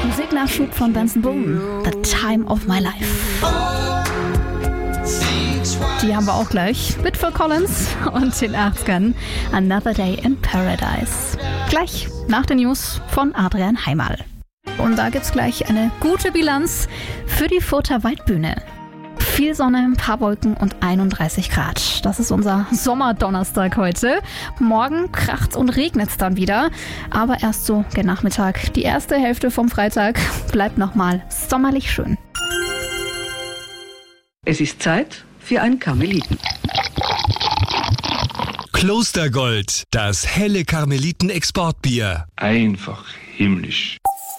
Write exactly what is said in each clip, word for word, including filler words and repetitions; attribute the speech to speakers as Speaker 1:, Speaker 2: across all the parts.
Speaker 1: Musiknachschub von Benson Boone, The Time of My Life. Die haben wir auch gleich mit Phil Collins und den achtzigern Another Day in Paradise. Gleich nach den News von Adrian Heimal. Und da gibt's gleich eine gute Bilanz für die Further Waldbühne. Viel Sonne, ein paar Wolken und einunddreißig Grad. Das ist unser Sommerdonnerstag heute. Morgen kracht's und regnet's dann wieder. Aber erst so gen Nachmittag. Die erste Hälfte vom Freitag bleibt nochmal sommerlich schön.
Speaker 2: Es ist Zeit für einen Karmeliten.
Speaker 3: Klostergold, das helle Karmeliten-Exportbier.
Speaker 4: Einfach himmlisch.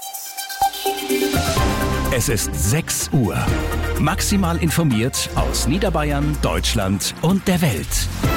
Speaker 5: Es ist sechs Uhr. Maximal informiert aus Niederbayern, Deutschland und der Welt.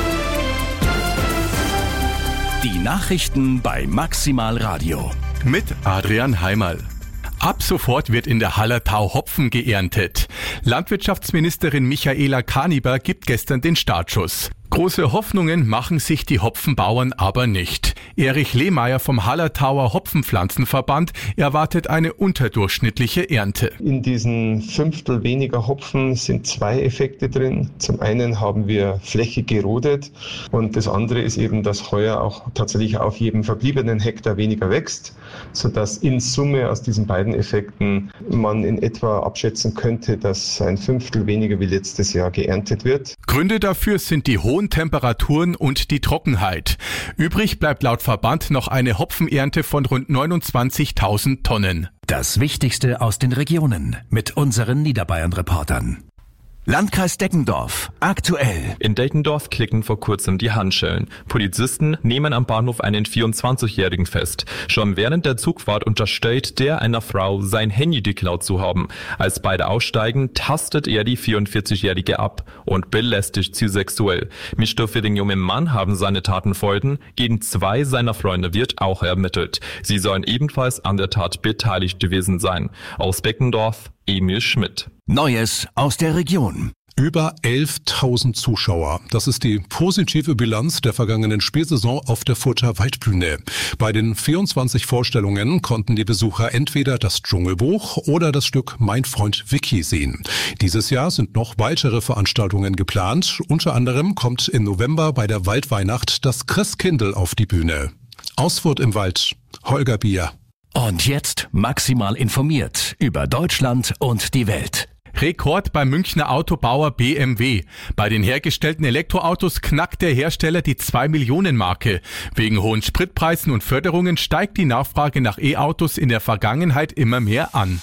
Speaker 5: Die Nachrichten bei Maximal Radio.
Speaker 6: Mit Adrian Heimal. Ab sofort wird in der Hallertau Hopfen geerntet. Landwirtschaftsministerin Michaela Kaniber gibt gestern den Startschuss. Große Hoffnungen machen sich die Hopfenbauern aber nicht. Erich Lehmeier vom Hallertauer Hopfenpflanzenverband erwartet eine unterdurchschnittliche Ernte.
Speaker 7: In diesen Fünftel weniger Hopfen sind zwei Effekte drin. Zum einen haben wir Fläche gerodet und das andere ist eben, dass heuer auch tatsächlich auf jedem verbliebenen Hektar weniger wächst, sodass in Summe aus diesen beiden Effekten man in etwa abschätzen könnte, dass ein Fünftel weniger wie letztes Jahr geerntet wird.
Speaker 6: Gründe dafür sind die hohen Temperaturen und die Trockenheit. Übrig bleibt laut Verband noch eine Hopfenernte von rund neunundzwanzigtausend Tonnen.
Speaker 5: Das Wichtigste aus den Regionen mit unseren Niederbayern-Reportern. Landkreis Deggendorf. Aktuell.
Speaker 8: In Deggendorf klicken vor kurzem die Handschellen. Polizisten nehmen am Bahnhof einen vierundzwanzigjährigen fest. Schon während der Zugfahrt unterstellt der einer Frau, sein Handy geklaut zu haben. Als beide aussteigen, tastet er die vierundvierzigjährige ab und belästigt sie sexuell. Mischt für den jungen Mann haben seine Taten Folgen. Gegen zwei seiner Freunde wird auch ermittelt. Sie sollen ebenfalls an der Tat beteiligt gewesen sein. Aus Beckendorf, Emil Schmidt.
Speaker 5: Neues aus der Region.
Speaker 9: Über elftausend Zuschauer. Das ist die positive Bilanz der vergangenen Spielsaison auf der Further Waldbühne. Bei den vierundzwanzig Vorstellungen konnten die Besucher entweder das Dschungelbuch oder das Stück Mein Freund Vicky sehen. Dieses Jahr sind noch weitere Veranstaltungen geplant. Unter anderem kommt im November bei der Waldweihnacht das Christkindl auf die Bühne. Aus Furt im Wald, Holger Bier.
Speaker 5: Und jetzt maximal informiert über Deutschland und die Welt.
Speaker 6: Rekord beim Münchner Autobauer B M W. Bei den hergestellten Elektroautos knackt der Hersteller die zwei Millionen Marke. Wegen hohen Spritpreisen und Förderungen steigt die Nachfrage nach E-Autos in der Vergangenheit immer mehr an.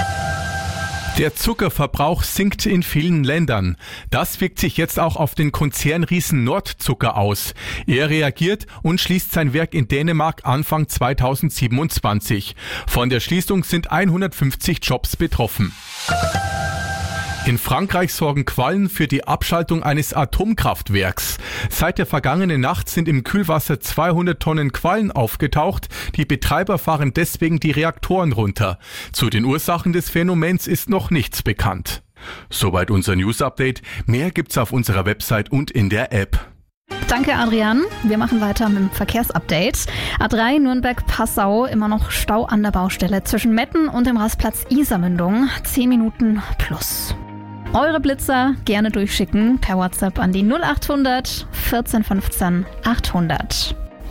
Speaker 6: Der Zuckerverbrauch sinkt in vielen Ländern. Das wirkt sich jetzt auch auf den Konzernriesen Nordzucker aus. Er reagiert und schließt sein Werk in Dänemark Anfang zweitausendsiebenundzwanzig. Von der Schließung sind hundertfünfzig Jobs betroffen. In Frankreich sorgen Quallen für die Abschaltung eines Atomkraftwerks. Seit der vergangenen Nacht sind im Kühlwasser zweihundert Tonnen Quallen aufgetaucht. Die Betreiber fahren deswegen die Reaktoren runter. Zu den Ursachen des Phänomens ist noch nichts bekannt. Soweit unser News-Update. Mehr gibt's auf unserer Website und in der App.
Speaker 1: Danke, Adrian. Wir machen weiter mit dem Verkehrsupdate. A drei Nürnberg-Passau, immer noch Stau an der Baustelle zwischen Metten und dem Rastplatz Isarmündung. zehn Minuten plus. Eure Blitzer gerne durchschicken per WhatsApp an die null achthundert vierzehn fünfzehn achthundert.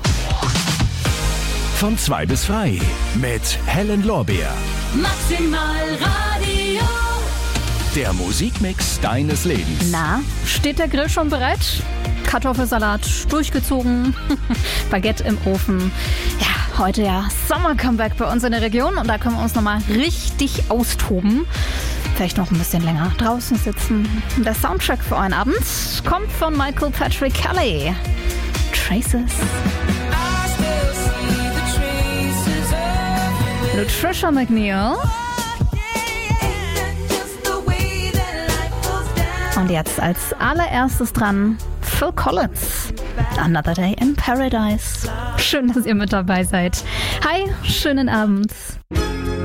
Speaker 5: Von zwei bis frei mit Helen Lorbeer.
Speaker 10: Maximal Radio.
Speaker 5: Der Musikmix deines Lebens.
Speaker 1: Na, steht der Grill schon bereit? Kartoffelsalat durchgezogen, Baguette im Ofen. Ja, heute ja Sommer-Comeback bei uns in der Region und da können wir uns nochmal richtig austoben. Vielleicht noch ein bisschen länger draußen sitzen. Der Soundtrack für euren Abend kommt von Michael Patrick Kelly. Traces. Lutricia McNeil. Und jetzt als allererstes dran Phil Collins. Another Day in Paradise. Schön, dass ihr mit dabei seid. Hi, schönen Abend.